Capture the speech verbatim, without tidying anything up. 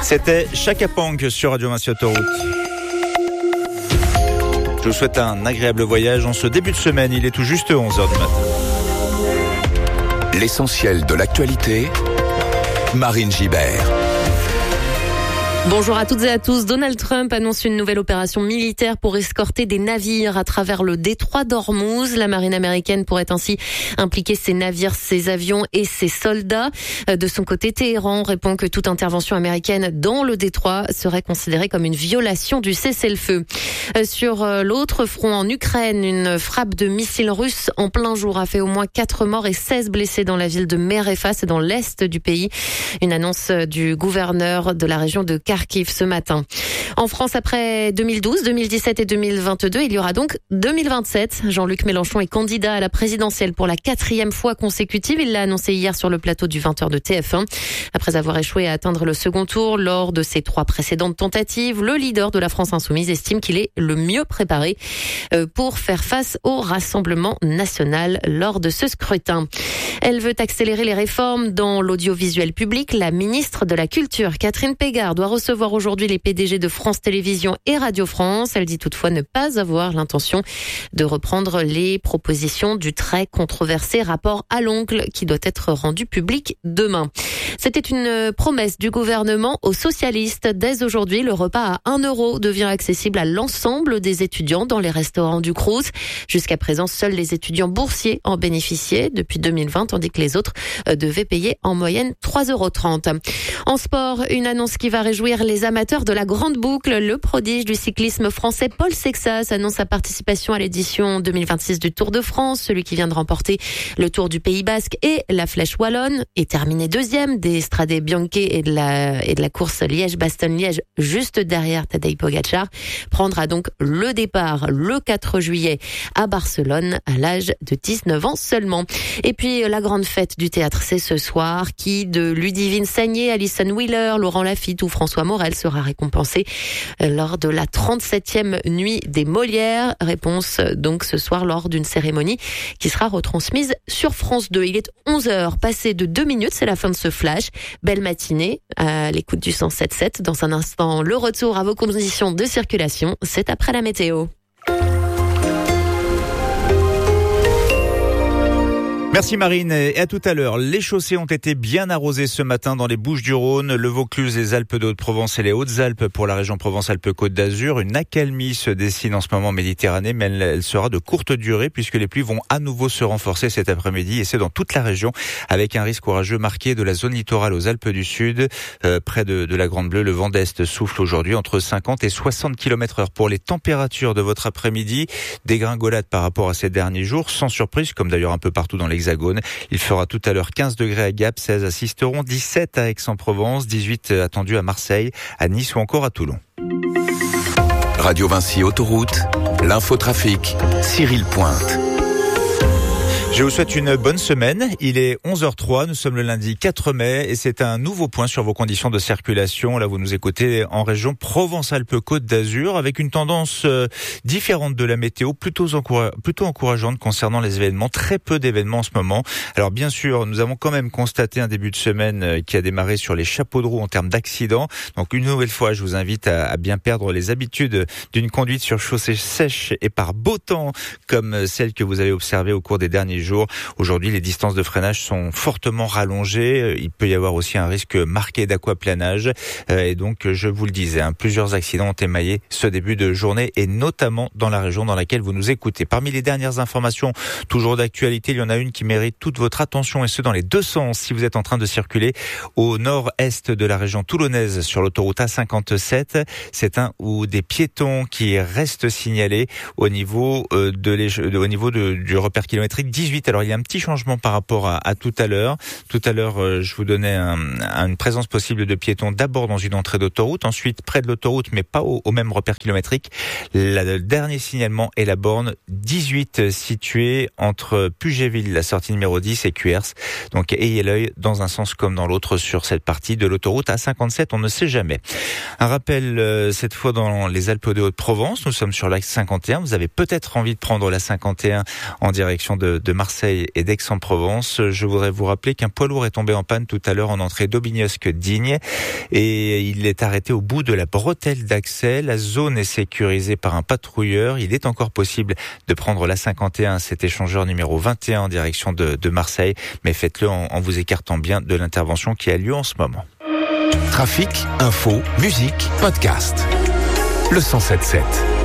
C'était Chaka Pong sur Radio Vinci Autoroute. Je vous souhaite un agréable voyage en ce début de semaine. Il est tout juste onze heures du matin. L'essentiel de l'actualité, Marine Gibert. Bonjour à toutes et à tous. Donald Trump annonce une nouvelle opération militaire pour escorter des navires à travers le détroit d'Ormuz. La marine américaine pourrait ainsi impliquer ses navires, ses avions et ses soldats. De son côté, Téhéran répond que toute intervention américaine dans le détroit serait considérée comme une violation du cessez-le-feu. Sur l'autre front en Ukraine, une frappe de missiles russes en plein jour a fait au moins quatre morts et seize blessés dans la ville de Merefa, c'est dans l'est du pays. Une annonce du gouverneur de la région de Kharkiv ce matin. En France, après deux mille douze, deux mille dix-sept et deux mille vingt-deux, il y aura donc deux mille vingt-sept. Jean-Luc Mélenchon est candidat à la présidentielle pour la quatrième fois consécutive. Il l'a annoncé hier sur le plateau du vingt heures de T F un. Après avoir échoué à atteindre le second tour lors de ses trois précédentes tentatives, le leader de la France Insoumise estime qu'il est le mieux préparé pour faire face au Rassemblement national lors de ce scrutin. Elle veut accélérer les réformes dans l'audiovisuel public. La ministre de la Culture, Catherine Pégard, doit recevoir aujourd'hui les P D G de France Télévisions et Radio France. Elle dit toutefois ne pas avoir l'intention de reprendre les propositions du très controversé rapport à l'oncle qui doit être rendu public demain. C'était une promesse du gouvernement aux socialistes. Dès aujourd'hui, le repas à un euro devient accessible à l'ensemble des étudiants dans les restaurants du Crous. Jusqu'à présent, seuls les étudiants boursiers en bénéficiaient depuis deux mille vingt, tandis que les autres devaient payer en moyenne trois euros trente. En sport, une annonce qui va réjouir les amateurs de la grande boucle. Le prodige du cyclisme français Paul Sexas annonce sa participation à l'édition deux mille vingt-six du Tour de France. Celui qui vient de remporter le Tour du Pays Basque et la Flèche Wallonne est terminé deuxième des Strade Bianche et de la, et de la course Liège-Bastogne-Liège juste derrière Tadej Pogačar. Prendra donc le départ le quatre juillet à Barcelone à l'âge de dix-neuf ans seulement. Et puis la grande fête du théâtre, c'est ce soir. Qui de Ludivine Sagné, Alison Wheeler, Laurent Lafitte ou François Morel sera récompensé lors de la trente-septième nuit des Molières. Réponse donc ce soir lors d'une cérémonie qui sera retransmise sur France deux. Il est onze heures passé de deux minutes, c'est la fin de ce flash. Belle matinée à l'écoute du cent sept sept. Dans un instant, le retour à vos conditions de circulation, c'est après la météo. Merci Marine et à tout à l'heure. Les chaussées ont été bien arrosées ce matin dans les Bouches-du-Rhône, le Vaucluse, les Alpes de Haute-Provence et les Hautes-Alpes pour la région Provence-Alpes-Côte d'Azur. Une accalmie se dessine en ce moment en Méditerranée, mais elle, elle sera de courte durée puisque les pluies vont à nouveau se renforcer cet après-midi et c'est dans toute la région avec un risque orageux marqué de la zone littorale aux Alpes du Sud. Euh, près de, de la Grande Bleue, le vent d'Est souffle aujourd'hui entre cinquante et soixante kilomètres heure. Pour les températures de votre après-midi, dégringolade par rapport à ces derniers jours, sans surprise, comme d'ailleurs un peu partout dans les Hexagone. Il fera tout à l'heure quinze degrés à Gap, seize à Sisteron, dix-sept à Aix-en-Provence, dix-huit attendus à Marseille, à Nice ou encore à Toulon. Radio Vinci Autoroute, l'infotrafic, Cyril Pointe. Je vous souhaite une bonne semaine. Il est onze heures trois, nous sommes le lundi quatre mai et c'est un nouveau point sur vos conditions de circulation. Là, vous nous écoutez en région Provence-Alpes-Côte d'Azur avec une tendance euh, différente de la météo, plutôt, encoura- plutôt encourageante concernant les événements. Très peu d'événements en ce moment. Alors bien sûr, nous avons quand même constaté un début de semaine euh, qui a démarré sur les chapeaux de roue en termes d'accidents. Donc une nouvelle fois, je vous invite à, à bien perdre les habitudes d'une conduite sur chaussée sèche et par beau temps comme celle que vous avez observée au cours des derniers jours. Aujourd'hui, les distances de freinage sont fortement rallongées. Il peut y avoir aussi un risque marqué d'aquaplanage. Et donc, je vous le disais, hein, plusieurs accidents ont émaillé ce début de journée et notamment dans la région dans laquelle vous nous écoutez. Parmi les dernières informations, toujours d'actualité, il y en a une qui mérite toute votre attention et ce dans les deux sens. Si vous êtes en train de circuler au nord-est de la région toulonnaise sur l'autoroute A cinquante-sept, c'est un ou des piétons qui restent signalés au niveau euh, de, de au niveau de, du repère kilométrique dix-huit. Alors il y a un petit changement par rapport à, à tout à l'heure. Tout à l'heure, euh, je vous donnais un, une présence possible de piétons d'abord dans une entrée d'autoroute, ensuite près de l'autoroute, mais pas au, au même repère kilométrique. La, le dernier signalement est la borne dix-huit située entre Pugetville, la sortie numéro dix, et Cuers. Donc ayez l'œil dans un sens comme dans l'autre sur cette partie de l'autoroute A cinquante-sept. On ne sait jamais. Un rappel euh, cette fois dans les Alpes de Haute-Provence. Nous sommes sur l'axe cinquante et un. Vous avez peut-être envie de prendre la cinquante et un en direction de, de Marseille et d'Aix-en-Provence. Je voudrais vous rappeler qu'un poids lourd est tombé en panne tout à l'heure en entrée d'Aubignosc-Digne et il est arrêté au bout de la bretelle d'accès. La zone est sécurisée par un patrouilleur. Il est encore possible de prendre la cinquante et un, cet échangeur numéro vingt et un en direction de, de Marseille, mais faites-le en, en vous écartant bien de l'intervention qui a lieu en ce moment. Trafic, info, musique, podcast. Le cent sept sept.